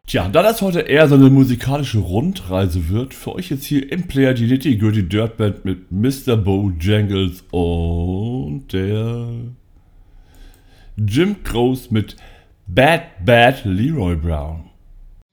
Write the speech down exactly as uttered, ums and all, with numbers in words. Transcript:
Tja, da das heute eher so eine musikalische Rundreise wird, für euch jetzt hier im Player die Nitty Gritty Dirt Band mit Mister Bojangles und der Jim Croce mit Bad Bad Leroy Brown.